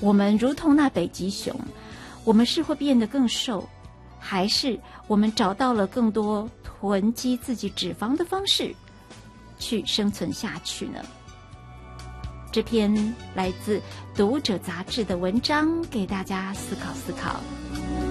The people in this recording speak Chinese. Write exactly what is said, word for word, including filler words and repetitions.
我们如同那北极熊，我们是会变得更瘦，还是我们找到了更多囤积自己脂肪的方式去生存下去呢？这篇来自《读者》杂志的文章给大家思考思考。